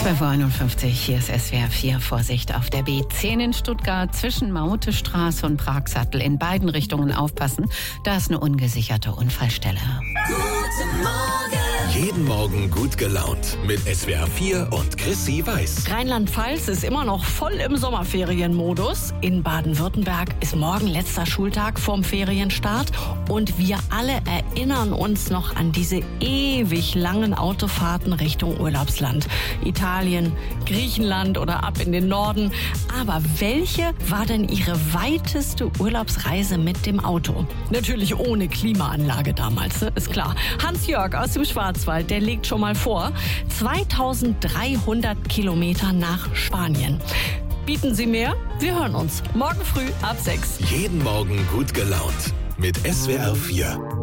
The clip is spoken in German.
12.51 Uhr, hier ist SWR 4. Vorsicht auf der B10 in Stuttgart zwischen Mautestraße und Pragsattel. In beiden Richtungen aufpassen, da ist eine ungesicherte Unfallstelle. Guten Morgen. Jeden Morgen gut gelaunt mit SWR 4 und Chrissy Weiß. Rheinland-Pfalz ist immer noch voll im Sommerferienmodus. In Baden-Württemberg ist morgen letzter Schultag vorm Ferienstart. Und wir alle erinnern uns noch an diese ewig langen Autofahrten Richtung Urlaubsland. Italien, Griechenland oder ab in den Norden. Aber welche war denn Ihre weiteste Urlaubsreise mit dem Auto? Natürlich ohne Klimaanlage damals, ne? Ist klar. Hans-Jörg aus dem Schwarzwald, der legt schon mal vor. 2300 Kilometer nach Spanien. Bieten Sie mehr? Wir hören uns morgen früh ab 6. Jeden Morgen gut gelaunt mit SWR 4.